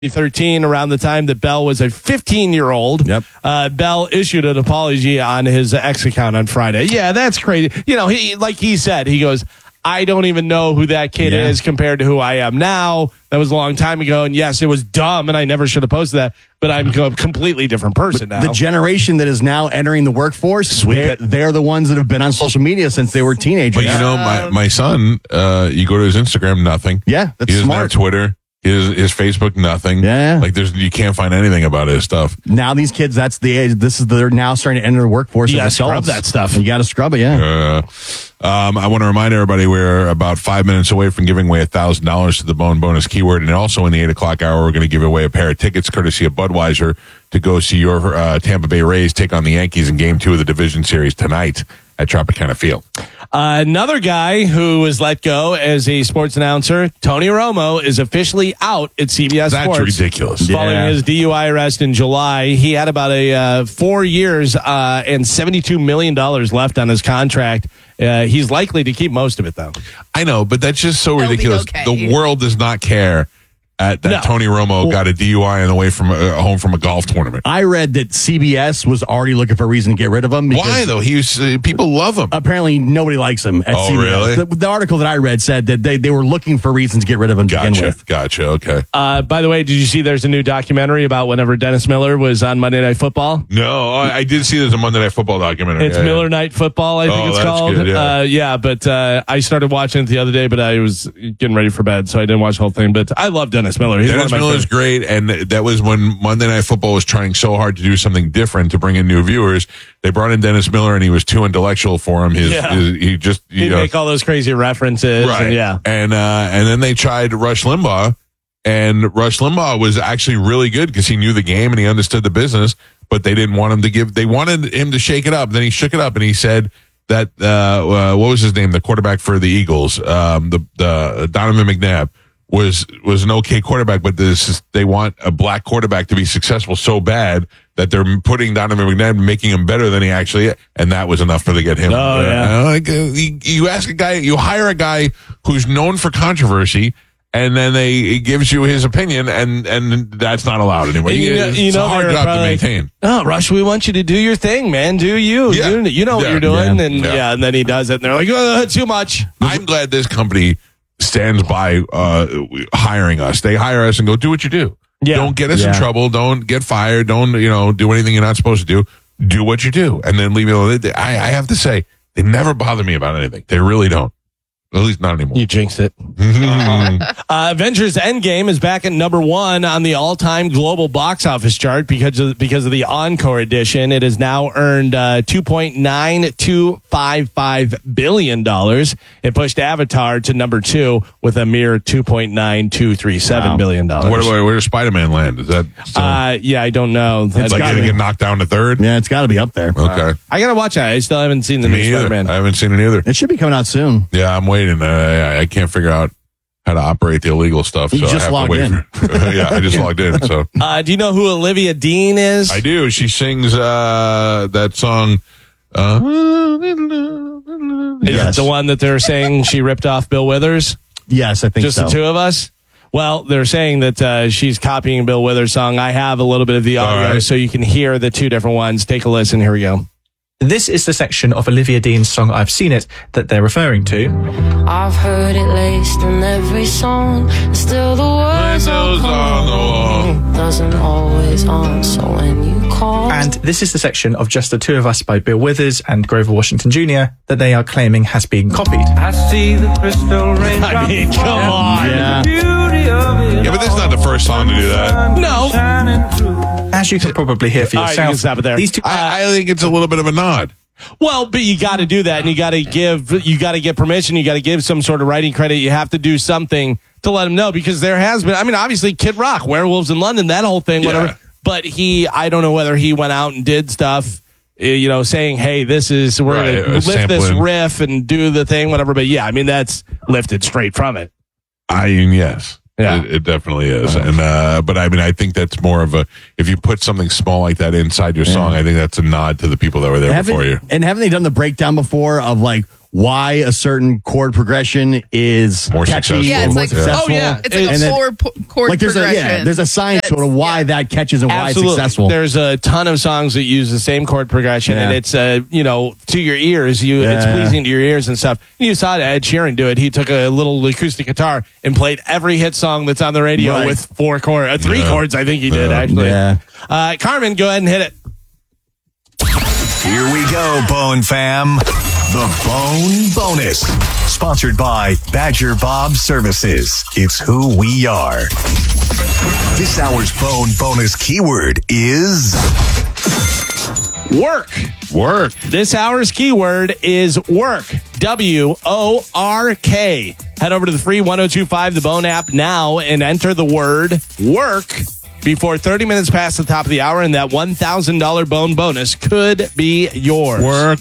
2013, around the time that Bell was a 15-year-old. Yep. Bell issued an apology on his X account on Friday. Yeah, that's crazy. You know, he said, he goes, I don't even know who that kid is compared to who I am now. That was a long time ago. And yes, it was dumb and I never should have posted that, but I'm a completely different person now. The generation that is now entering the workforce, they're the ones that have been on social media since they were teenagers. But you know, my son, you go to his Instagram, nothing. Yeah, that's he doesn't smart. have Twitter. His Facebook, nothing. Yeah. Like you can't find anything about his stuff. Now these kids, that's the age. They're now starting to enter the workforce. You as gotta adults. scrub that stuff. You got to scrub it, I want to remind everybody we're about 5 minutes away from giving away $1,000 to the Bone Bonus keyword. And also in the 8 o'clock hour, we're going to give away a pair of tickets courtesy of Budweiser to go see your Tampa Bay Rays take on the Yankees in Game 2 of the Division Series tonight at Tropicana Field. Another guy who was let go as a sports announcer, Tony Romo, is officially out at CBS That's Sports. ridiculous. Following his DUI arrest in July, he had about 4 years and $72 million left on his contract. He's likely to keep most of it, though. I know, but that's just so He'll be ridiculous. okay. The world does not care that Tony Romo got a DUI on the way from home from a golf tournament. I read that CBS was already looking for a reason to get rid of him. Why, though? People love him. Apparently, nobody likes him at CBS. Really? The article that I read said that they were looking for reasons to get rid of him to begin with. Gotcha. Okay. By the way, did you see there's a new documentary about whenever Dennis Miller was on Monday Night Football? No, I did see there's a Monday Night Football documentary. It's Miller Night Football, I think it's that's called. good, but I started watching it the other day, but I was getting ready for bed, so I didn't watch the whole thing. But I love Dennis Miller. He's Dennis Miller is great, and that was when Monday Night Football was trying so hard to do something different to bring in new viewers. They brought in Dennis Miller, and he was too intellectual for him. He'd make all those crazy references, right? And then they tried Rush Limbaugh, and Rush Limbaugh was actually really good because he knew the game and he understood the business. But they didn't want him to give. They wanted him to shake it up. Then he shook it up, and he said that what was his name? The quarterback for the Eagles, the Donovan McNabb. Was an okay quarterback, but they want a black quarterback to be successful so bad that they're putting Donovan McNabb, making him better than he actually is, and that was enough for to get him. You ask a guy, you hire a guy who's known for controversy, and then he gives you his opinion, and that's not allowed anymore. It's a hard job to maintain. Oh, Rush, we want you to do your thing, man. Do you? Yeah. You know what you're doing, and then he does it, and they're like, oh, too much. I'm glad this company stands by hiring us. They hire us and go, do what you do. Yeah. Don't get us in trouble. Don't get fired. Don't do anything you're not supposed to do. Do what you do, and then leave it alone. I have to say, they never bother me about anything. They really don't. At least not anymore. You jinxed it. Avengers Endgame is back at number 1 on the all-time global box office chart because of the Encore edition. It has now earned $2.9255 billion. It pushed Avatar to number 2 with a mere $2.9237 billion. Where does Spider-Man land? Is that still, I don't know. it's like going to get knocked down to 3rd? Yeah, it's got to be up there. Okay. I got to watch it. I still haven't seen the new Spider-Man. I haven't seen it either. It should be coming out soon. Yeah, I'm waiting. I can't figure out how to operate the illegal stuff. You so just I have logged to wait in. I just logged in. So do you know who Olivia Dean is? I do. She sings that song. Is it the one that they're saying she ripped off Bill Withers? Yes, I think Just so. the two of us? Well, they're saying that she's copying Bill Withers' song. I have a little bit of the audio so you can hear the two different ones. Take a listen. Here we go. This is the section of Olivia Dean's song I've Seen It that they're referring to. I've heard it laced in every song, and still the words on the wall doesn't always answer when you call. And this is the section of Just the Two of Us by Bill Withers and Grover Washington Jr. that they are claiming has been copied. I see the crystal rain. I mean, come on. Yeah. Yeah, but this is not the first song to do that. No. As you can probably hear for All right, you yourself, can stop it there. these two. I think it's a little bit of a nod. Well, but you got to do that, and you got to get permission. You got to give some sort of writing credit. You have to do something to let them know, because there has been. I mean, obviously, Kid Rock, Werewolves in London, that whole thing, whatever. But I don't know whether he went out and did stuff, saying, "Hey, we're going to lift this riff and do the thing, whatever." But yeah, I mean, that's lifted straight from it. Yes. Yeah. It definitely is. And but I mean, I think that's more of if you put something small like that inside your song, I think that's a nod to the people that were there before you. And haven't they done the breakdown before of like why a certain chord progression is More catchy successful. Yeah, or it's more like- successful. Oh, yeah. It's like And a then- four chord like there's progression. there's a science to it of why that catches and why Absolutely. it's successful. There's a ton of songs that use the same chord progression, Yeah. and it's to your ears. It's Yeah. pleasing to your ears and stuff. You saw Ed Sheeran do it. He took a little acoustic guitar and played every hit song that's on the radio Right. with three chords. I think he did actually. Yeah. Carmen, go ahead and hit it. Here we go, Bone Fam. The Bone Bonus. Sponsored by Badger Bob Services. It's who we are. This hour's Bone Bonus keyword is Work. Work. This hour's keyword is work. WORK. Head over to the free 1025 The Bone app now and enter the word work before 30 minutes past the top of the hour, and that $1,000 Bone bonus could be yours. Work.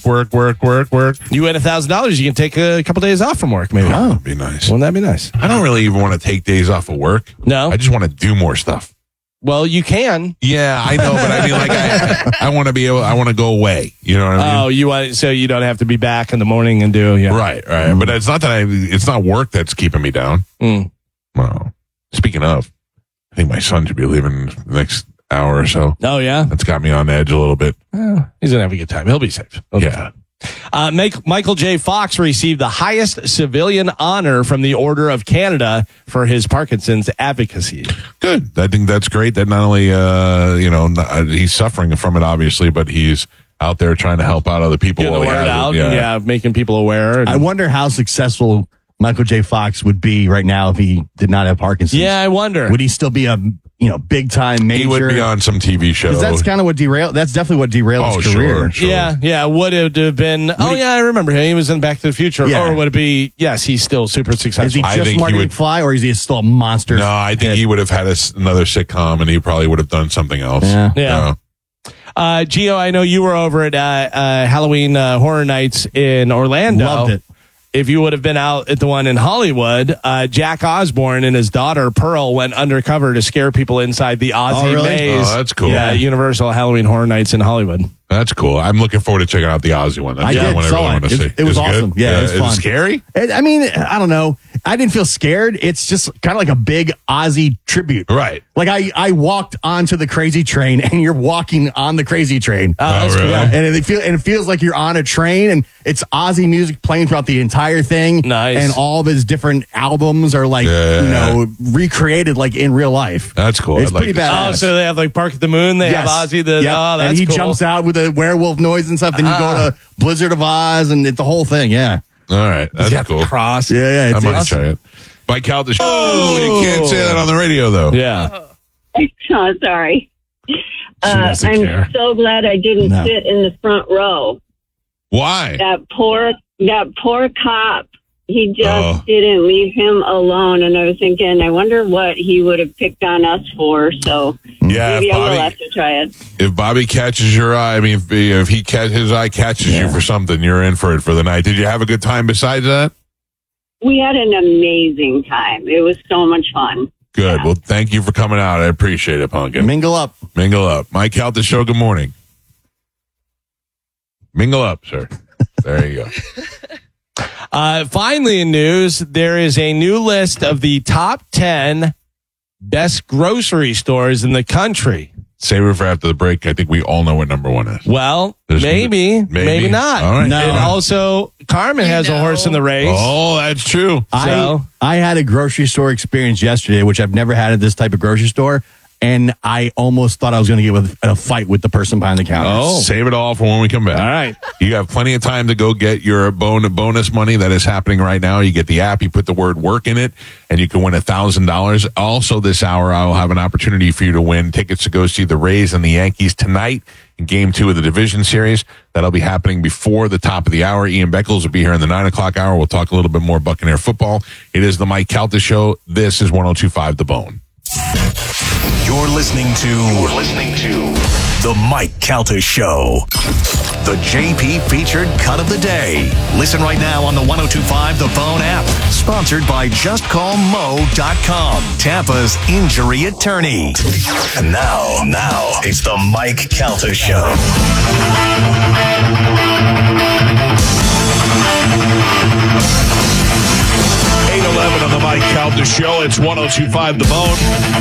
You win $1,000. You can take a couple days off from work, maybe. Oh, that'd be nice. Wouldn't that be nice? I don't really even want to take days off of work. No? I just want to do more stuff. Well, you can. Yeah, I know, but I mean, like, I want to be able. I want to go away. You know what I mean? Oh, you want so you don't have to be back in the morning and do Right. But it's not that it's not work that's keeping me down. Mm. Well, speaking of, I think my son should be leaving the next hour or so. Oh yeah, That's got me on edge a little bit. he's gonna have a good time. He'll be safe. He'll be Yeah. fine. Michael J. Fox received the highest civilian honor from the Order of Canada for his Parkinson's advocacy. Good. I think that's great. That not only he's suffering from it, obviously, but he's out there trying to help out other people. Getting the while he word has it. out, yeah, making people aware. I wonder how successful Michael J. Fox would be right now if he did not have Parkinson's. Yeah, I wonder. Would he still be a big time major? He would be on some TV show. 'Cause that's kind of what derailed. That's definitely what derailed his career. Sure. Yeah. Would it have been? I remember him. He was in Back to the Future. Yeah. Or would it be? Yes, he's still super Is he successful. I just think he Marty would- McFly, or is he still a monster? No, I think hit? he would have had another sitcom, and he probably would have done something else. Yeah. Yeah. Gio, I know you were over at Halloween Horror Nights in Orlando. Loved it. If you would have been out at the one in Hollywood, Jack Osborne and his daughter Pearl went undercover to scare people inside the Ozzy really? maze. Oh, that's cool. Yeah, Universal Halloween Horror Nights in Hollywood. That's cool. I'm looking forward to checking out the Ozzy one. That's I the did, one I saw really it. want to see. It was Is awesome. good? Yeah, it was Is fun. it scary? I mean, I don't know. I didn't feel scared. It's just kind of like a big Ozzy tribute. Right. Like I walked onto the crazy train, and you're walking on the crazy train. that's really? Yeah, and it feels like you're on a train, and it's Ozzy music playing throughout the entire thing. Nice. And all of his different albums are like recreated like in real life. That's cool. It's I'd like pretty to see badass. Oh, so they have like Park at the Moon. They have Yes. Ozzy. Yep. That's and he cool. jumps out with a werewolf noise and stuff. Then you go to Blizzard of Oz, and it's the whole thing. Yeah, All right. That's Yeah, cool. Cross. yeah. I It's might awesome. try it. Mike Caldish. Oh, you can't say that on the radio, though. Yeah. Oh, sorry. doesn't I'm care. so glad I didn't No. sit in the front row. Why? That poor cop. He just Oh. didn't leave him alone. And I was thinking, I wonder what he would have picked on us for. So Yeah, maybe if I will Bobby, have to try it. if Bobby catches your eye, I mean, if his eye catches you for something, you're in for it for the night. Did you have a good time besides that? We had an amazing time. It was so much fun. Good. Yeah. Well, thank you for coming out. I appreciate it, Pumpkin. Mingle up. Mingle up. Mike Caldish Show, good morning. Mingle up, sir. There you go. Finally, in news, there is a new list of the top 10 best grocery stores in the country. Save it for after the break. I think we all know what number one is. Well, There's- maybe not. All right. No. And also, Carmen has a horse in the race. Oh, that's true. So- I had a grocery store experience yesterday, which I've never had at this type of grocery store, and I almost thought I was going to get with a fight with the person behind the counter. Oh. Save it all for when we come back. All right. You have plenty of time to go get your bonus money that is happening right now. You get the app, you put the word work in it, and you can win $1,000. Also this hour, I will have an opportunity for you to win tickets to go see the Rays and the Yankees tonight in Game 2 of the Division Series. That'll be happening before the top of the hour. Ian Beckles will be here in the 9 o'clock hour. We'll talk a little bit more Buccaneer football. It is the Mike Calta Show. This is 102.5 The Bone. You're listening to The Mike Calta Show. The JP featured cut of the day. Listen right now on the 102.5 The Bone app. Sponsored by JustCallMo.com, Tampa's injury attorney. And now it's the Mike Calta Show. on the Mike Calta Show. It's 102.5 The Bone.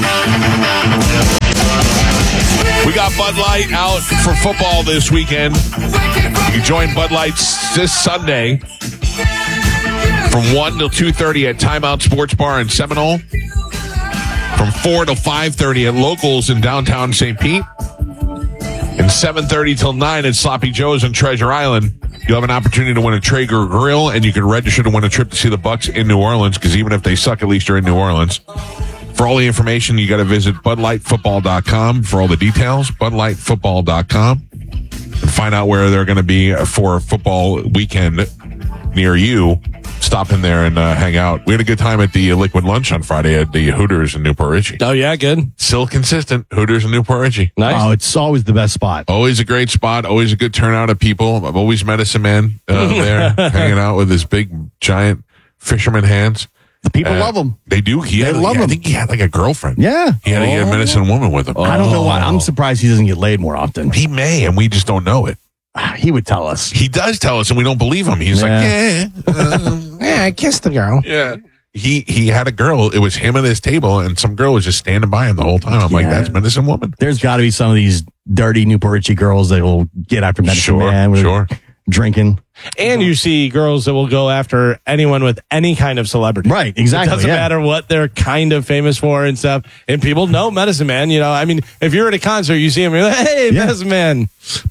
We got Bud Light out for football this weekend. You can join Bud Light this Sunday from 1 till 2:30 at Timeout Sports Bar in Seminole. From 4 till 5:30 at Locals in downtown St. Pete. And 7:30 till 9 at Sloppy Joe's in Treasure Island. You'll have an opportunity to win a Traeger grill, and you can register to win a trip to see the Bucks in New Orleans, because even if they suck, at least you're in New Orleans. For all the information, you got to visit BudLightFootball.com for all the details. BudLightFootball.com. And find out where they're going to be for a football weekend near you. Stop in there and hang out. We had a good time at the Liquid Lunch on Friday at the Hooters in Newport Richey. Oh, yeah, good. Still consistent. Hooters in Newport Richey. Nice. Oh, it's always the best spot. Always a great spot. Always a good turnout of people. I've always Medicine Man there hanging out with his big, giant fisherman hands. The people love him. They do. They love him. I think he had like a girlfriend. Yeah. He had a medicine woman with him. I don't know why. I'm surprised he doesn't get laid more often. He may, and we just don't know it. He would tell us. He does tell us, and we don't believe him. He's like, yeah, I kissed the girl. yeah. He had a girl. It was him at his table, and some girl was just standing by him the whole time. I'm like, that's Medicine Woman. There's got to be some of these dirty Newport Richey girls that will get after Medicine Man. Sure. Drinking. And you see girls that will go after anyone with any kind of celebrity. Right, exactly. It doesn't matter what they're kind of famous for and stuff. And people know Medicine Man. You know, I mean, if you're at a concert, you see him, you're like, hey, Medicine Man.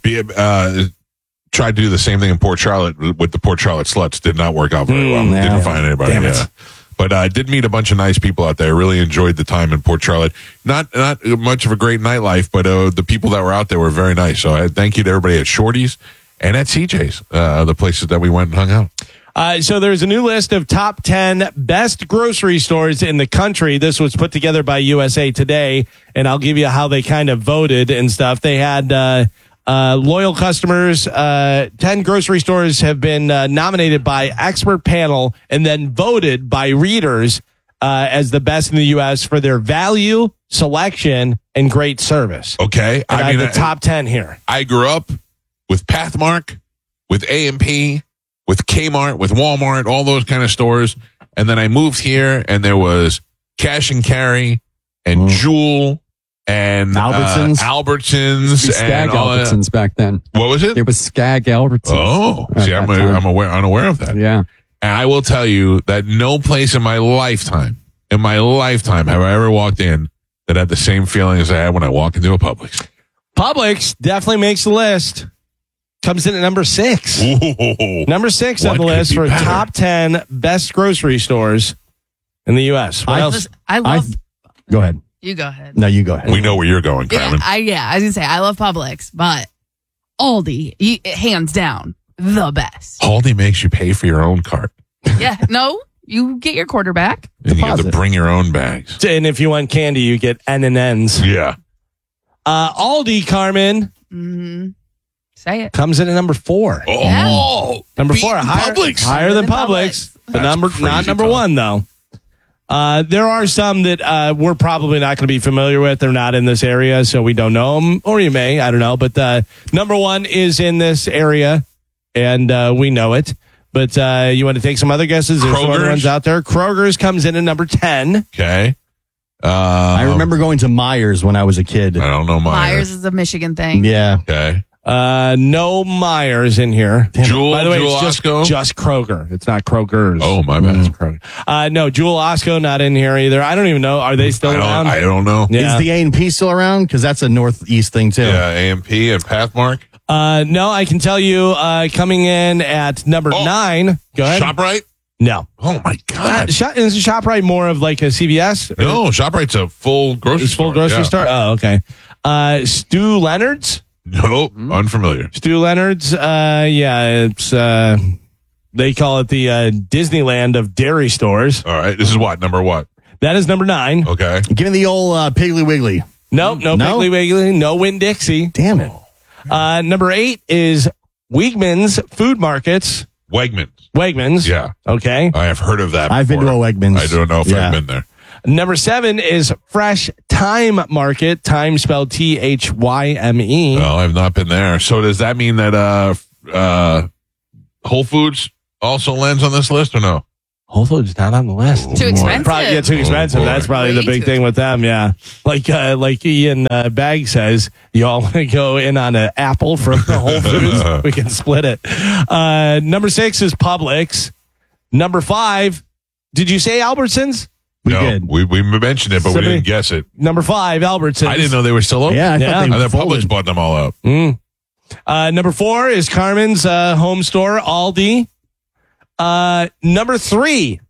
Tried to do the same thing in Port Charlotte with the Port Charlotte Sluts. Did not work out very well. Yeah. Didn't find anybody. Damn it. But I did meet a bunch of nice people out there. Really enjoyed the time in Port Charlotte. Not much of a great nightlife, but the people that were out there were very nice. So I thank you to everybody at Shorty's and at CJ's, the places that we went and hung out. So there's a new list of top 10 best grocery stores in the country. This was put together by USA Today, and I'll give you how they kind of voted and stuff. They had loyal customers. 10 grocery stores have been nominated by expert panel and then voted by readers as the best in the U.S. for their value, selection, and great service. Okay. And I have the top 10 here. I grew up with Pathmark, with A&P, with Kmart, with Walmart, all those kind of stores. And then I moved here, and there was Cash and Carry and Jewel and Albertsons. Albertsons Skag and all that. Albertsons back then. What was it? It was Skag Albertsons. Oh, see, I'm unaware of that. Yeah. And I will tell you that no place in my lifetime have I ever walked in that had the same feeling as I had when I walk into a Publix. Publix definitely makes the list. Comes in at number 6. Ooh. Number 6 on What the could list be for better? top 10 best grocery stores in the U.S. What else? I love. Go ahead. You go ahead. No, you go ahead. We know where you're going, Carmen. I was gonna say I love Publix, but Aldi, hands down, the best. Aldi makes you pay for your own cart. Yeah, no, you get your quarterback. And you have to Deposit. bring your own bags. And if you want candy, you get N&N's. Yeah. Aldi, Carmen, Say it. comes in at number 4. Oh, Number beating 4, higher than Publix. But That's not crazy number talk. 1, though. There are some that we're probably not going to be familiar with. They're not in this area, so we don't know them. Or you may, I don't know. But number 1 is in this area, and we know it. But you want to take some other guesses? There's some other Kroger's? ones out there. Kroger's comes in at number 10. Okay. I remember going to Myers when I was a kid. I don't know Myers is a Michigan thing. Yeah. Okay. No Myers in here. Jewel, By the way, Jewel it's Osco? just Kroger. It's not Kroger's. Oh, my bad. It's Kroger. No, Jewel Osco not in here either. I don't even know. Are they still around? I don't know. Yeah. Is the A&P still around? Because that's a Northeast thing, too. Yeah, A&P and Pathmark. No, I can tell you coming in at number 9. Go ahead. ShopRite? No. Oh, my God. Is ShopRite more of like a CVS? No, ShopRite's a full grocery It's store. full grocery Yeah. store? Oh, okay. Stu Leonard's? Nope, unfamiliar. Stu Leonard's, yeah, it's, they call it the Disneyland of dairy stores. All right, this is number what? That is number 9. Okay. Give me the old Piggly Wiggly. Nope, no No? Piggly Wiggly, no Winn-Dixie. Damn it. Number 8 is Wegmans Food Markets. Wegmans. Yeah. Okay. I have heard of that I've been to before. a Wegmans. I don't know if Yeah. I've been there. Number 7 is Fresh Thyme Market. Thyme spelled Thyme. No, I've not been there. So does that mean that Whole Foods also lands on this list or no? Whole Foods not on the list. Too expensive. Probably, too expensive. boy. That's probably the Way big too thing with them. Yeah, like Ian Bagg says, you all want to go in on an apple from the Whole Foods. We can split it. Number 6 is Publix. Number 5, did you say Albertsons? We No, did. we mentioned it, but Somebody- we didn't guess it. Number 5, Albertsons. I didn't know they were still open. Yeah, I Yeah. thought I they thought folded. Publix bought them all up. Number 4 is Carmen's home store, Aldi. Number 3,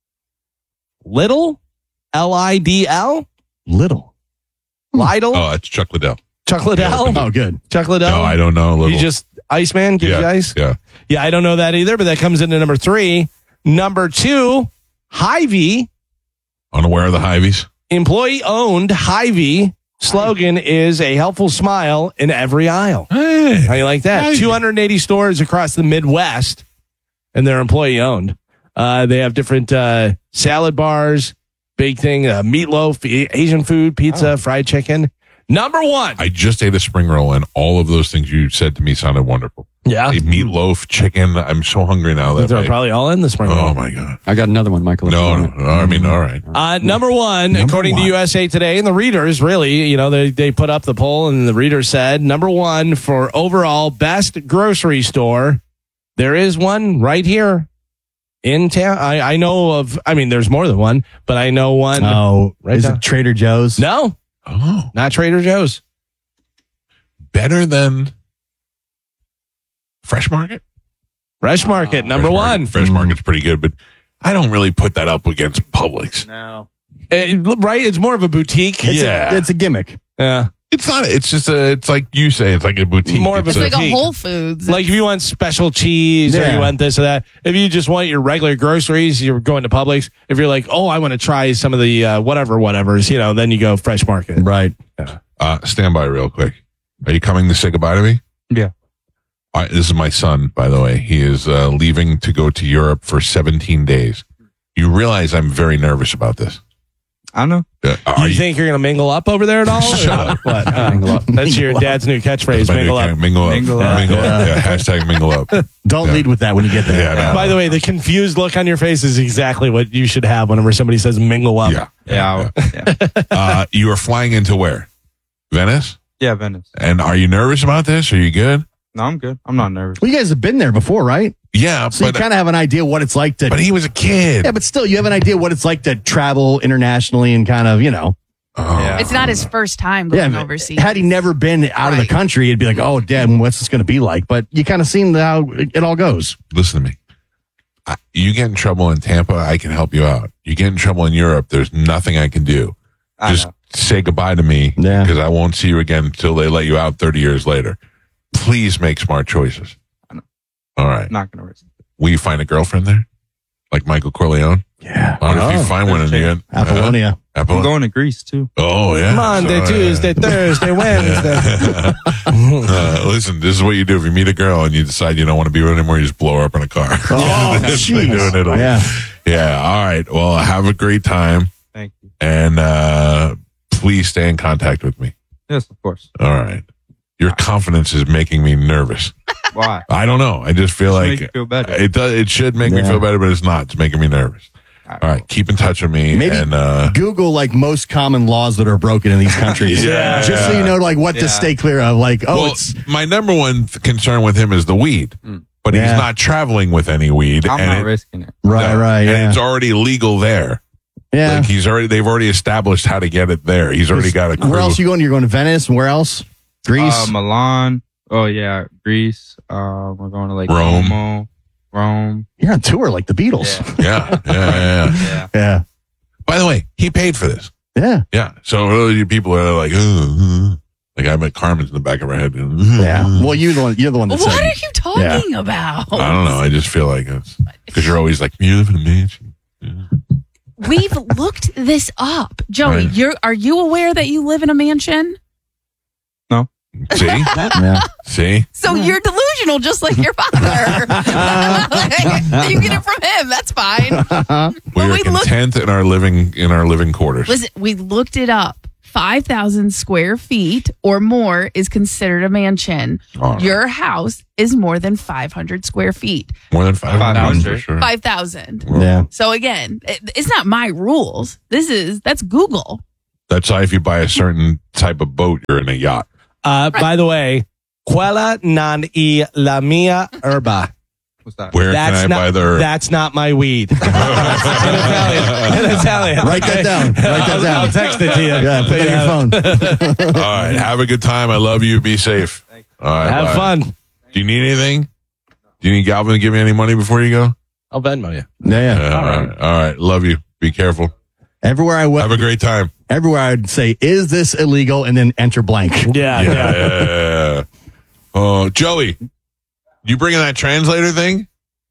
Lidl, Lidl, Little. Lidl, Oh, it's Chuck Liddell. Chuck Liddell, Oh, good. Chuck Liddell. No, I don't know. Little. You just Iceman, give you ice. Yeah. Yeah, I don't know that either, but that comes into number 3. Number 2, Hy-Vee, Unaware of the Hy-Vees? employee owned. Hy-Vee slogan is a helpful smile in every aisle. Hey. How you like that? Hy-Vee. 280 stores across the Midwest, and they're employee owned. They have different salad bars, big thing, meatloaf, Asian food, pizza, fried chicken. Number 1. I just ate a spring roll, and all of those things you said to me sounded wonderful. Yeah. Meatloaf, chicken. I'm so hungry now. That They're way. probably all in this morning. Oh, my God. I got another one, Michael. No, I mean, all right. Number 1, according to USA Today, and the readers really, they put up the poll, and the readers said number 1 for overall best grocery store. There is one right here in town. I know of. I mean, there's more than one, but I know one. Oh, Right is down. it Trader Joe's? No, Oh, not Trader Joe's. better than Fresh Market? Fresh Market, number Fresh 1. Market. Fresh Market's pretty good, but I don't really put that up against Publix. No. Right? It's more of a boutique. It's a gimmick. Yeah. It's not. It's just it's like you say. It's like a boutique. More of It's a like a boutique. Whole Foods. Like if you want special cheese or Yeah. you want this or that. If you just want your regular groceries, you're going to Publix. If you're like, oh, I want to try some of the whatevers, then you go Fresh Market. Right. Stand by real quick. Are you coming to say goodbye to me? Yeah. This is my son, by the way. He is leaving to go to Europe for 17 days. You realize I'm very nervous about this. I know. Are You think you're going to mingle up over there at all? Shut up. What? Mingle up. That's your dad's new catchphrase, mingle up. Mingle up. Mingle up. Mingle up. Yeah, hashtag mingle up. Don't Yeah. lead with that when you get there. Yeah, no. By the way, the confused look on your face is exactly what you should have whenever somebody says mingle up. Yeah. Yeah. You are flying into where? Venice? Yeah, Venice. And are you nervous about this? Are you good? No, I'm good. I'm not nervous. Well, you guys have been there before, right? Yeah, So you but kind of have an idea what it's like to. he was a kid. Yeah, but still, you have an idea what it's like to travel internationally and kind of, Yeah. It's not his first time Yeah, going overseas. had he never been out of the Right. country, it'd be like, oh, damn, what's this going to be like? But you kind of seen how it all goes. Listen to me. You get in trouble in Tampa, I can help you out. You get in trouble in Europe, there's nothing I can do. I Just know. say goodbye to me Yeah. because I won't see you again until they let you out 30 years later. Please make smart choices. I know. All right. I'm not going to risk it. Will you find a girlfriend there? Like Michael Corleone? Yeah. What if you find one in the end? Apollonia. I'm going to Greece, too. Oh, yeah. Monday, So, Tuesday, Thursday, Wednesday. Listen, this is what you do. If you meet a girl and you decide you don't want to be with her anymore, you just blow her up in a car. Oh, That's what they do in jeez. Italy. Yeah. Yeah. All right. Well, have a great time. Thank you. And please stay in contact with me. Yes, of course. All right. Your confidence is making me nervous. Why? I don't know. I just feel Just like make you feel better. it does. It should make me Yeah. feel better, but it's not. It's making me nervous. All right. Keep in touch with me. Maybe And Google like most common laws that are broken in these countries. Yeah. Just so you know like what Yeah. to stay clear of. Like, oh, well, it's my number one concern with him is the weed, but he's Yeah. not traveling with any weed. I'm and not it- risking it. right, no, right. And Yeah. it's already legal there. Yeah. Like they've already established how to get it there. He's already got a crew. Where else you going? You're going to Venice and where else? Greece? Milan. Oh, yeah. Greece. We're going to like Rome. Como, Rome. You're on tour like the Beatles. Yeah. Yeah. Yeah. By the way, he paid for this. Yeah. Yeah. So you people are like, like I bet Carmen's in the back of her head. Yeah. Well, you're the one that What said. are you talking about? I don't know. I just feel like it's because you're always like, you live in a mansion. We've looked this up. Joey, Right. are you aware that you live in a mansion? See? Yeah. See? So you're delusional just like your father. You get it from him. That's fine. We Well, are we looked- content in our living quarters. Listen, we looked it up. 5,000 square feet or more is considered a mansion. All right. Your house is more than 500 square feet. More than 5,000 for sure. 5,000. Yeah. So again, it's not my rules. That's Google. That's why if you buy a certain type of boat, you're in a yacht. By the way, Quella non y la mia herba. What's that? Where can I buy the herb? That's not my weed. In Italian. Write that down. Write that down. I'll text it to you. Yeah, put it on your phone. All right. Have a good time. I love you. Be safe. All right. Have bye. fun. Do you need anything? Do you need Galvin to give me any money before you go? I'll Venmo you. Yeah. All right. All right. Love you. Be careful. Everywhere I Have went, a great time. everywhere I'd say, "Is this illegal?" and then enter blank. Yeah. Oh, Joey, you bringing that translator thing?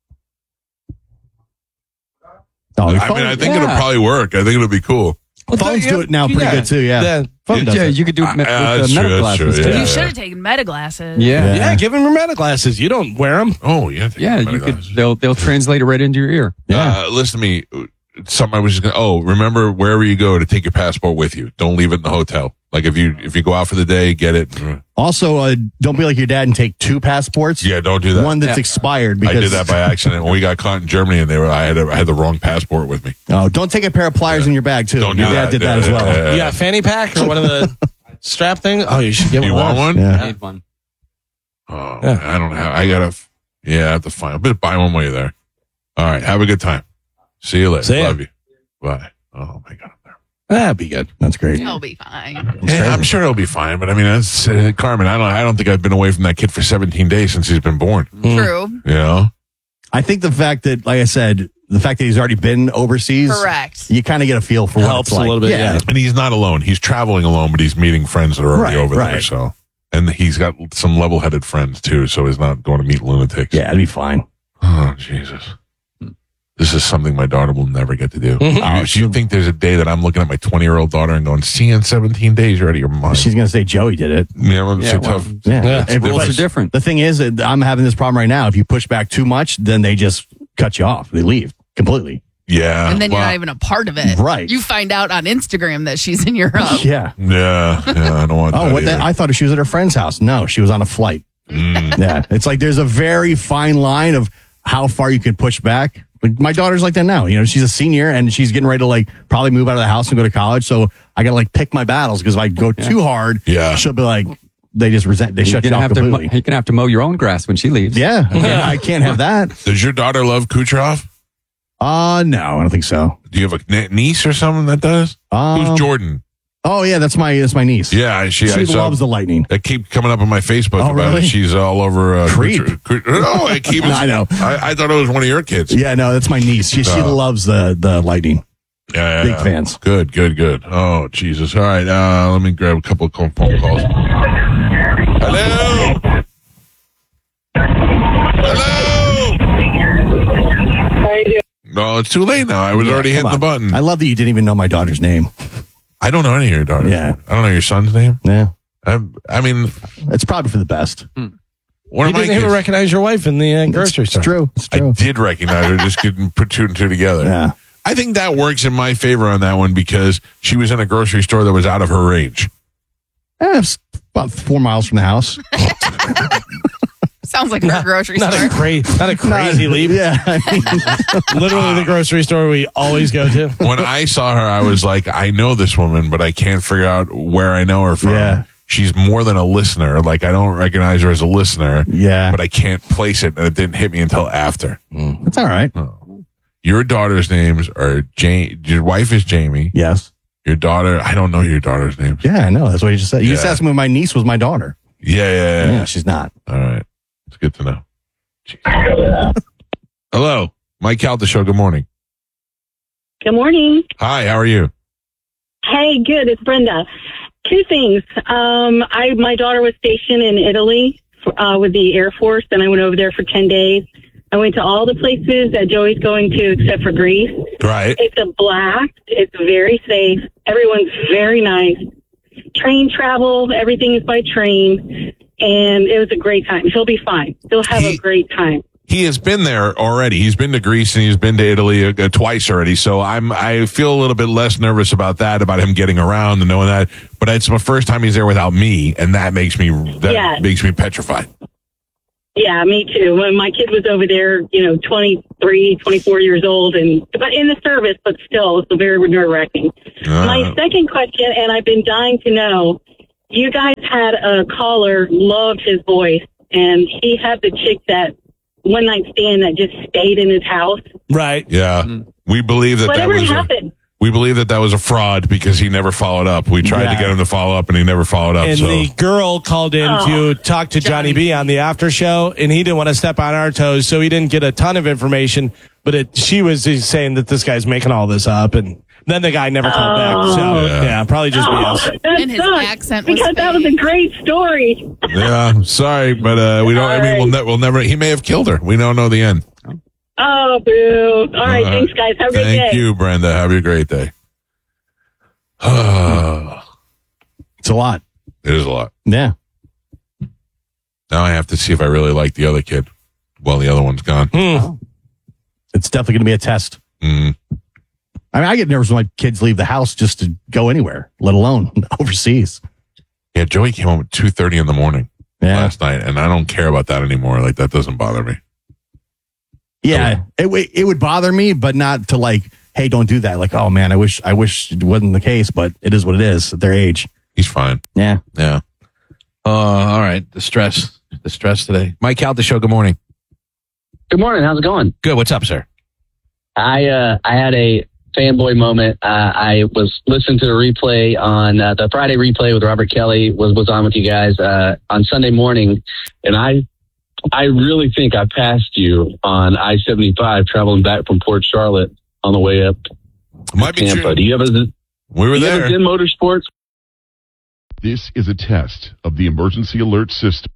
Oh, I think it'll probably work. I think it'll be cool. phones do it now pretty good too. Yeah. Phone does Yeah, it. you could do it with that's the true, medical that's glasses true, too. yeah. You should have taken meta glasses. Yeah. Yeah, give him your meta glasses. You don't wear them. Oh, yeah. Yeah, you could. They'll translate it right into your ear. Listen to me. Something I was just going to, remember wherever you go to take your passport with you. Don't leave it in the hotel. Like if you go out for the day, get it. Also, don't be like your dad and take two passports. Yeah, don't do that. One that's expired. Because I did that by accident when we got caught in Germany, and I had the wrong passport with me. Oh, don't take a pair of pliers in your bag too. Don't do Your dad that. did that as well. You got a fanny pack or one of the strap things? Oh, you should get one. You of want those. one? Yeah. Need one. Oh, I don't have. I gotta. Yeah, I have to find. I better buy one while you're there. All right. Have a good time. See you later. See ya. Love you. Bye. Oh my God. That'd be good. That's great. It'll be fine. Yeah, I'm sure it'll be fine, but I mean, that's Carmen. I don't think I've been away from that kid for 17 days since he's been born. True. You know. I think the fact that, like I said, the fact that he's already been overseas, Correct. you kind of get a feel for what Helps it's a like. little bit, yeah. And he's not alone. He's traveling alone, but he's meeting friends that are already over there. Right. So, and he's got some level-headed friends too. So he's not going to meet lunatics. Yeah, it'd be fine. Oh Jesus. This is something my daughter will never get to do. You think there's a day that I'm looking at my 20-year-old daughter and going, see you in 17 days, you're out of your mind. She's going to say Joey did it. Yeah, it's tough. Yeah. It's Rules are different. The thing is, I'm having this problem right now. If you push back too much, then they just cut you off. They leave completely. Yeah. And then you're well, not even a part of it. Right. You find out on Instagram that she's in Europe. Yeah. Yeah, I don't want that. Oh, what? either. I thought she was at her friend's house. No, she was on a flight. Yeah. It's like there's a very fine line of how far you can push back. Like, my daughter's like that now. You know, she's a senior and she's getting ready to like probably move out of the house and go to college. So I got to like pick my battles because if I go too hard, she'll be like, they just resent. They shut you off completely. You're gonna have to mow your own grass when she leaves. Yeah, I can't have that. Does your daughter love Kucherov? No, I don't think so. Do you have a niece or something that does? Who's Jordan? Oh yeah, that's my niece. Yeah, she loves the Lightning. That keep coming up on my Facebook Oh, about really? it. She's all over Creep. No, it keeps. I know. I thought it was one of your kids. Yeah, no, that's my niece. She loves the Lightning. Yeah, Big fans. Good. Oh, Jesus. All right, let me grab a couple of phone calls. Hello. No, it's too late now. I was already hitting the button. I love that you didn't even know my daughter's name. I don't know any of your daughters. Yeah. I don't know your son's name. Yeah. I mean, it's probably for the best. One You of my didn't even kids, recognize your wife in the grocery store. It's true. It's I true. did recognize her, just couldn't put two and two together. Yeah. I think that works in my favor on that one because she was in a grocery store that was out of her range. It's about 4 miles from the house. Sounds like our grocery Not store. not a crazy leap. Yeah. I mean, Literally the grocery store we always go to. When I saw her, I was like, I know this woman, but I can't figure out where I know her from. Yeah. She's more than a listener. Like, I don't recognize her as a listener. Yeah. But I can't place it, and it didn't hit me until after. That's all right. Your daughter's names are Jane. Your wife is Jamie. Yes. Your daughter, I don't know your daughter's names. Yeah, I know. That's what you just said. You just Yeah. asked me if my niece was my daughter. Yeah. Yeah, she's not. All right. It's good to know. Jeez. Hello. Mike Calta Show. Good morning. Good morning. Hi, how are you? Hey, good. It's Brenda. Two things. My daughter was stationed in Italy with the Air Force, and I went over there for 10 days. I went to all the places that Joey's going to except for Greece. Right. It's a blast. It's very safe. Everyone's very nice. Train travel. Everything is by train. And it was a great time. He'll be fine. He'll have a great time. he has been there already. He's been to Greece and he's been to Italy twice already. So I feel a little bit less nervous about that, about him getting around and knowing that. But it's my first time he's there without me, and that makes me petrified. Yeah, me too. When my kid was over there, 23, 24 years old, but in the service, but still, it's very nerve-wracking. My second question, and I've been dying to know, you guys had a caller, loved his voice, and he had the chick that one night stand that just stayed in his house. Right. Yeah. We believe that Whatever happened. We believe that was a fraud because he never followed up. We tried to get him to follow up, and he never followed up. And the girl called in to talk to Johnny B on the after show, and he didn't want to step on our toes, so he didn't get a ton of information. But she was saying that this guy's making all this up, and then the guy never called back. So probably just BS. And his accent was because that was a great story. Yeah, sorry, but we don't. I mean, we'll never. He may have killed her. We don't know the end. Oh, boo! All right, thanks, guys. Have a good day. Thank you, Brenda. Have a great day. It's a lot. It is a lot. Yeah. Now I have to see if I really like the other kid. Well, the other one's gone. It's definitely going to be a test. Mm. I mean, I get nervous when my kids leave the house just to go anywhere, let alone overseas. Yeah, Joey came home at 2:30 in the morning last night, and I don't care about that anymore. Like, that doesn't bother me. Yeah, it would bother me, but not to like, hey, don't do that. Like, oh man, I wish it wasn't the case, but it is what it is at their age. He's fine. Yeah. Yeah. All right. The stress today. Mike Calta Show. Good morning. Good morning. How's it going? Good. What's up, sir? I had a fanboy moment. I was listening to the replay on the Friday replay with Robert Kelly was on with you guys on Sunday morning, and I really think I passed you on I-75 traveling back from Port Charlotte on the way up Might be Tampa. true. Do you ever? We were there. In Motorsports? This is a test of the emergency alert system.